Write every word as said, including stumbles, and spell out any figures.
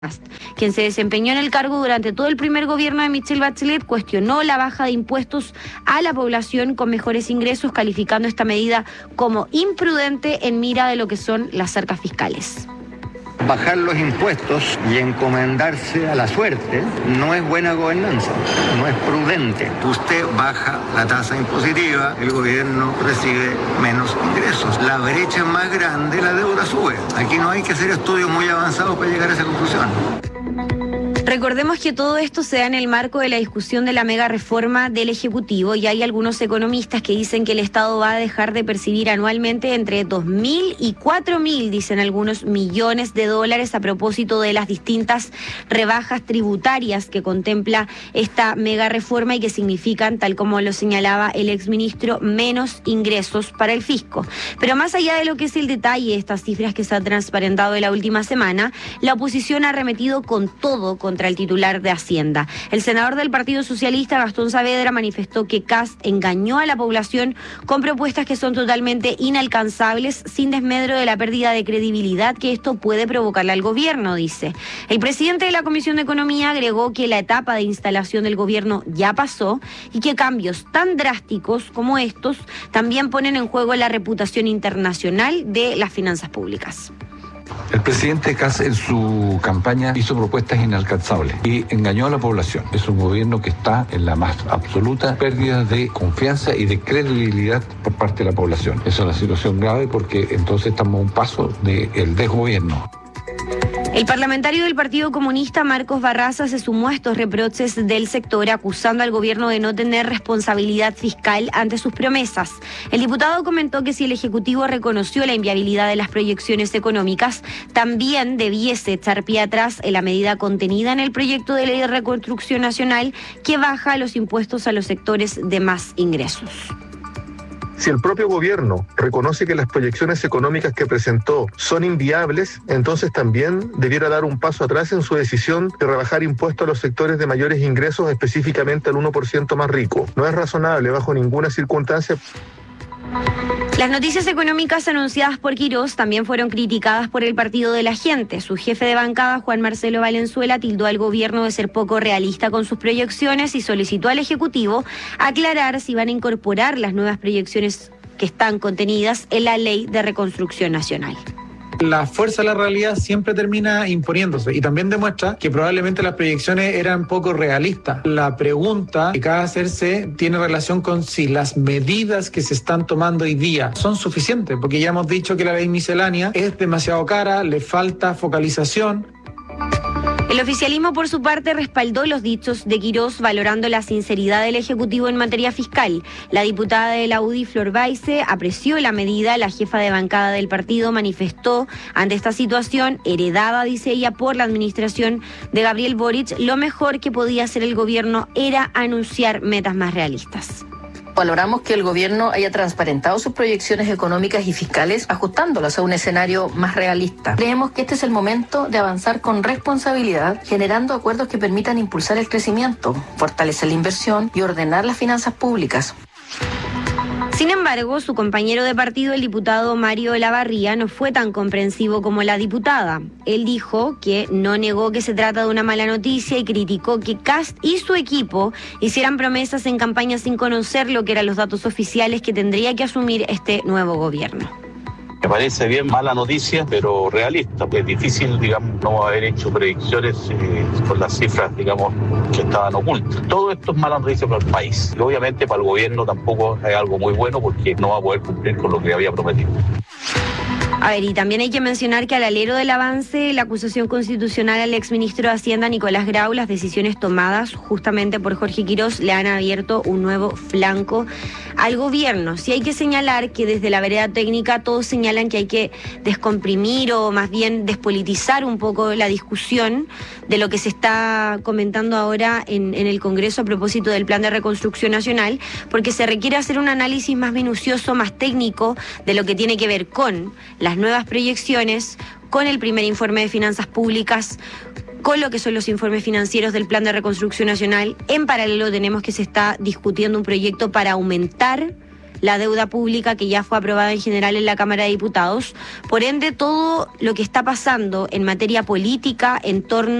quien se desempeñó en el cargo durante todo el primer gobierno de Michelle Bachelet, cuestionó la baja de impuestos a la población con mejores ingresos, calificando esta medida como imprudente en mira de lo que son las arcas fiscales. Bajar los impuestos y encomendarse a la suerte no es buena gobernanza, no es prudente. Usted baja la tasa impositiva, el gobierno recibe menos ingresos. La brecha es más grande, la deuda sube. Aquí no hay que hacer estudios muy avanzados para llegar a esa conclusión. Recordemos que todo esto se da en el marco de la discusión de la mega reforma del Ejecutivo, y hay algunos economistas que dicen que el Estado va a dejar de percibir anualmente entre dos mil y cuatro mil, dicen algunos, millones de dólares a propósito de las distintas rebajas tributarias que contempla esta mega reforma y que significan, tal como lo señalaba el exministro, menos ingresos para el fisco. Pero más allá de lo que es el detalle de estas cifras que se han transparentado en la última semana, la oposición ha arremetido con todo contra el titular de Hacienda. El senador del Partido Socialista, Gastón Saavedra, manifestó que Kast engañó a la población con propuestas que son totalmente inalcanzables, sin desmedro de la pérdida de credibilidad que esto puede provocarle al gobierno, dice. El presidente de la Comisión de Economía agregó que la etapa de instalación del gobierno ya pasó y que cambios tan drásticos como estos también ponen en juego la reputación internacional de las finanzas públicas. El presidente Kast en su campaña hizo propuestas inalcanzables y engañó a la población. Es un gobierno que está en la más absoluta pérdida de confianza y de credibilidad por parte de la población. Esa es una situación grave porque entonces estamos a un paso del desgobierno. El parlamentario del Partido Comunista, Marcos Barraza, se sumó a estos reproches del sector, acusando al gobierno de no tener responsabilidad fiscal ante sus promesas. El diputado comentó que si el Ejecutivo reconoció la inviabilidad de las proyecciones económicas, también debiese echar pie atrás en la medida contenida en el proyecto de ley de reconstrucción nacional que baja los impuestos a los sectores de más ingresos. Si el propio gobierno reconoce que las proyecciones económicas que presentó son inviables, entonces también debiera dar un paso atrás en su decisión de rebajar impuestos a los sectores de mayores ingresos, específicamente al uno por ciento más rico. No es razonable bajo ninguna circunstancia. Las noticias económicas anunciadas por Quirós también fueron criticadas por el Partido de la Gente. Su jefe de bancada, Juan Marcelo Valenzuela, tildó al gobierno de ser poco realista con sus proyecciones y solicitó al Ejecutivo aclarar si van a incorporar las nuevas proyecciones que están contenidas en la Ley de Reconstrucción Nacional. La fuerza de la realidad siempre termina imponiéndose y también demuestra que probablemente las proyecciones eran poco realistas. La pregunta que cabe hacerse tiene relación con si las medidas que se están tomando hoy día son suficientes, porque ya hemos dicho que la ley miscelánea es demasiado cara, le falta focalización. El oficialismo, por su parte, respaldó los dichos de Quirós, valorando la sinceridad del Ejecutivo en materia fiscal. La diputada de la U D I, Flor Baize, apreció la medida. La jefa de bancada del partido manifestó ante esta situación, heredada, dice ella, por la administración de Gabriel Boric, lo mejor que podía hacer el gobierno era anunciar metas más realistas. Valoramos que el gobierno haya transparentado sus proyecciones económicas y fiscales, ajustándolas a un escenario más realista. Creemos que este es el momento de avanzar con responsabilidad, generando acuerdos que permitan impulsar el crecimiento, fortalecer la inversión y ordenar las finanzas públicas. Sin embargo, su compañero de partido, el diputado Mario Olavarría, no fue tan comprensivo como la diputada. Él dijo que no negó que se trata de una mala noticia y criticó que Kast y su equipo hicieran promesas en campaña sin conocer lo que eran los datos oficiales que tendría que asumir este nuevo gobierno. Me parece bien mala noticia, pero realista. Es difícil, digamos, no haber hecho predicciones eh, con las cifras, digamos, que estaban ocultas. Todo esto es mala noticia para el país. Y obviamente para el gobierno tampoco es algo muy bueno porque no va a poder cumplir con lo que había prometido. A ver, y también hay que mencionar que al alero del avance, la acusación constitucional al exministro de Hacienda, Nicolás Grau, las decisiones tomadas justamente por Jorge Quirós le han abierto un nuevo flanco al gobierno. Sí hay que señalar que desde la vereda técnica todos señalan que hay que descomprimir o más bien despolitizar un poco la discusión de lo que se está comentando ahora en, en el Congreso a propósito del Plan de Reconstrucción Nacional, porque se requiere hacer un análisis más minucioso, más técnico de lo que tiene que ver con las nuevas proyecciones, con el primer informe de finanzas públicas, con lo que son los informes financieros del Plan de Reconstrucción Nacional. En paralelo tenemos que se está discutiendo un proyecto para aumentar la deuda pública que ya fue aprobada en general en la Cámara de Diputados. Por ende, todo lo que está pasando en materia política en torno